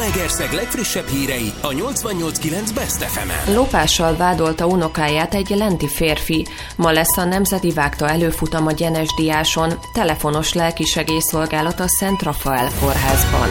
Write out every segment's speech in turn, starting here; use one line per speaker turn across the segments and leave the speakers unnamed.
Zalaegerszeg legfrissebb hírei a 88.9 Best FM-en.
Lopással vádolta unokáját egy lenti férfi. Ma lesz a Nemzeti Vágta előfutam a Gyenes-Diáson, telefonos lelkisegélyszolgálat a Szent Rafael kórházban.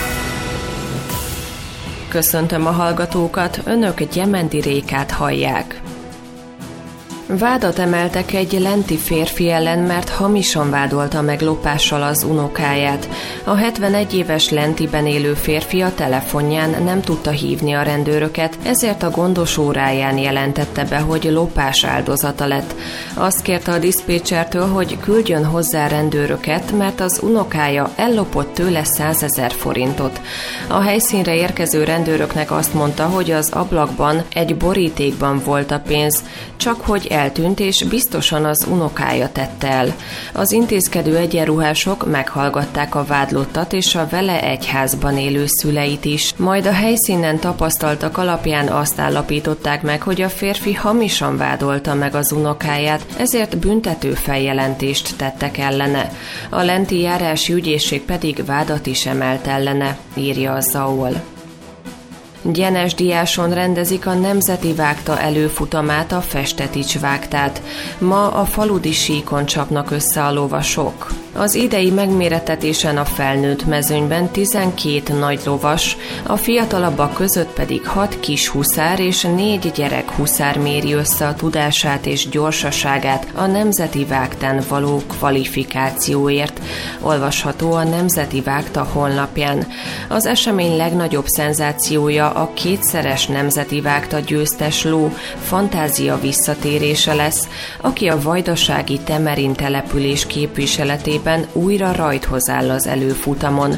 Köszöntöm a hallgatókat, önök Gyementi Rékát hallják. Vádat emeltek egy lenti férfi ellen, mert hamisan vádolta meg lopással az unokáját. A 71 éves Lentiben élő férfi a telefonján nem tudta hívni a rendőröket, ezért a gondos óráján jelentette be, hogy lopás áldozata lett. Azt kérte a diszpécsertől, hogy küldjön hozzá rendőröket, mert az unokája ellopott tőle 100 000 forintot. A helyszínre érkező rendőröknek azt mondta, hogy az ablakban, egy borítékban volt a pénz, csak hogy eltűnt, és biztosan az unokája tette el. Az intézkedő egyenruhások meghallgatták a vádlottat és a vele egy házban élő szüleit is. Majd a helyszínen tapasztaltak alapján azt állapították meg, hogy a férfi hamisan vádolta meg az unokáját, ezért büntető feljelentést tettek ellene. A lenti járási ügyészség pedig vádat is emelt ellene, írja a ZAOL. Gyenes-Diáson rendezik a Nemzeti Vágta előfutamát, a Festetics vágtát. Ma a faludi síkon csapnak össze a lovasok. Az idei megmérettetésen a felnőtt mezőnyben 12 nagy lovas, a fiatalabbak között pedig 6 kis huszár és 4 gyerek huszár méri össze a tudását és gyorsaságát a Nemzeti Vágtán való kvalifikációért. Olvasható a Nemzeti Vágta honlapján. Az esemény legnagyobb szenzációja a kétszeres Nemzeti Vágta győztes ló Fantázia visszatérése lesz, aki a vajdasági Temerin település képviseletében újra rajthoz áll az előfutamon.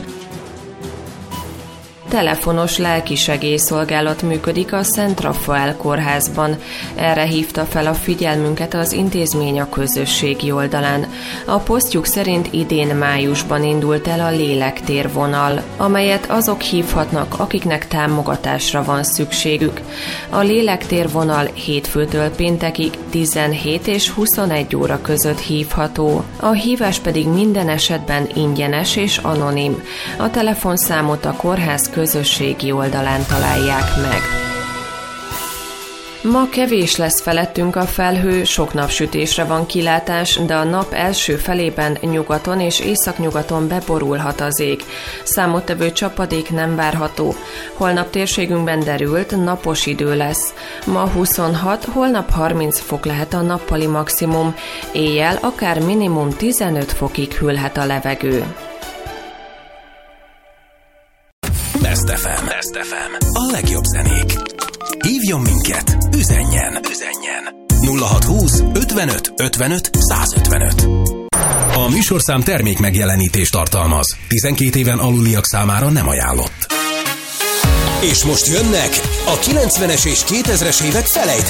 Telefonos lelkisegélyszolgálat működik a Szent Rafael kórházban. Erre hívta fel a figyelmünket az intézmény a közösségi oldalán. A posztjuk szerint idén májusban indult el a lélektérvonal, amelyet azok hívhatnak, akiknek támogatásra van szükségük. A lélektérvonal hétfőtől péntekig 17 és 21 óra között hívható. A hívás pedig minden esetben ingyenes és anonim. A telefonszámot a kórház közösségi oldalán találják meg. Ma kevés lesz felettünk a felhő, sok napsütésre van kilátás, de a nap első felében nyugaton és északnyugaton beborulhat az ég. Számottevő csapadék nem várható. Holnap térségünkben derült, napos idő lesz. Ma 26, holnap 30 fok lehet a nappali maximum, éjjel akár minimum 15 fokig hűlhet a levegő.
Best FM. A legjobb zenék. Hívjon minket, üzenjen. 0620 55 55 155. A műsorszám termék megjelenítést tartalmaz. 12 éven aluliak számára nem ajánlott. És most jönnek a 90-es és 2000-es évek felejtett